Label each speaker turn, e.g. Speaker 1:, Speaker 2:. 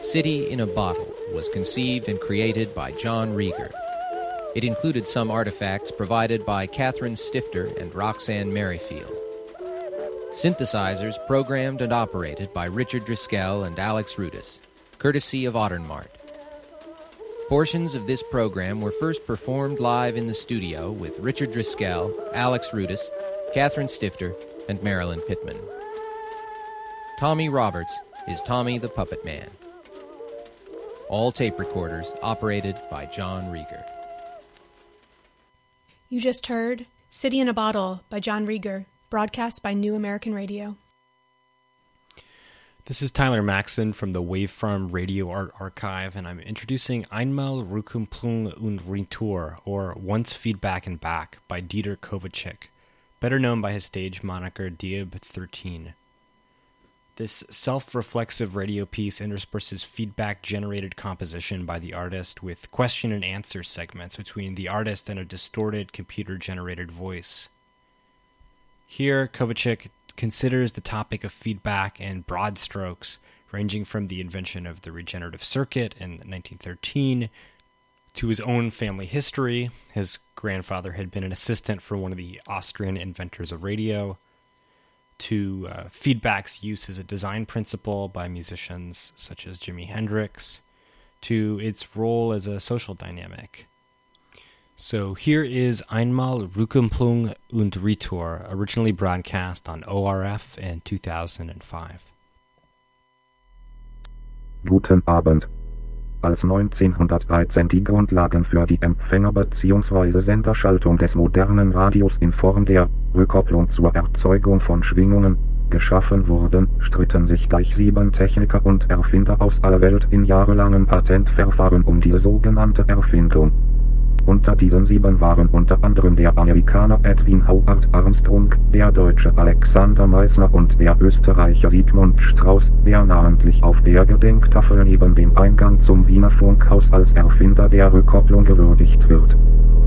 Speaker 1: City in a Bottle was conceived and created by John Rieger. It included some artifacts provided by Catherine Stifter and Roxanne Merrifield. Synthesizers programmed and operated by Richard Driscoll and Alex Rudis, courtesy of Ottermart. Portions of this program were first performed live in the studio with Richard Driscoll, Alex Rudis, Catherine Stifter, and Marilyn Pittman. Tommy Roberts is Tommy the Puppet Man. All tape recorders operated by John Rieger.
Speaker 2: You just heard City in a Bottle by John Rieger, broadcast by New American Radio.
Speaker 3: This is Tyler Maxson from the Waveform Radio Art Archive, and I'm introducing Einmal Rückkopplung und Retour, or Once Feedback and Back, by Dieter Kovacic, better known by his stage moniker Diab13. This self-reflexive radio piece intersperses feedback-generated composition by the artist with question and answer segments between the artist and a distorted computer-generated voice. Here, Kovacic considers the topic of feedback in broad strokes, ranging from the invention of the regenerative circuit in 1913 to his own family history. His grandfather had been an assistant for one of the Austrian inventors of radio, to feedback's use as a design principle by musicians such as Jimi Hendrix, to its role as a social dynamic. So here is Einmal Rückkopplung und Retour, originally broadcast on ORF in 2005.
Speaker 4: Guten Abend. Als 1913 die Grundlagen für die Empfänger- bzw. Senderschaltung des modernen Radios in Form der Rückkopplung zur Erzeugung von Schwingungen geschaffen wurden, stritten sich gleich 7 Techniker und Erfinder aus aller Welt in jahrelangen Patentverfahren um diese sogenannte Erfindung. Unter diesen 7 waren unter anderem der Amerikaner Edwin Howard Armstrong, der Deutsche Alexander Meissner und der Österreicher Sigmund Strauß, der namentlich auf der Gedenktafel neben dem Eingang zum Wiener Funkhaus als Erfinder der Rückkopplung gewürdigt wird.